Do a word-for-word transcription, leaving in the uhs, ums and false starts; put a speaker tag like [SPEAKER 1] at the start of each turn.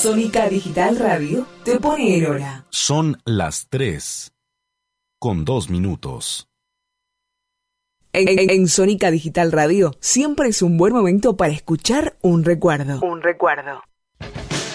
[SPEAKER 1] Sónica Digital Radio te pone en hora.
[SPEAKER 2] Son las tres, con dos minutos.
[SPEAKER 1] En, en, en Sónica Digital Radio siempre es un buen momento para escuchar un recuerdo. Un recuerdo.